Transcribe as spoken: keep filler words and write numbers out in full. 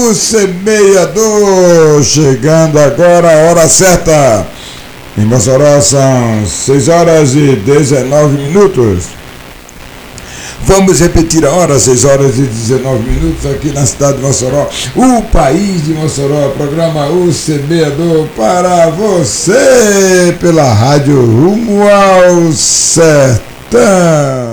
o semeador, chegando agora a hora certa. Em Mossoró são seis horas e dezenove minutos. Vamos repetir a hora, seis horas e dezenove minutos, aqui na cidade de Mossoró, o país de Mossoró, programa O Semeador para você, pela rádio Rumo ao Sertão.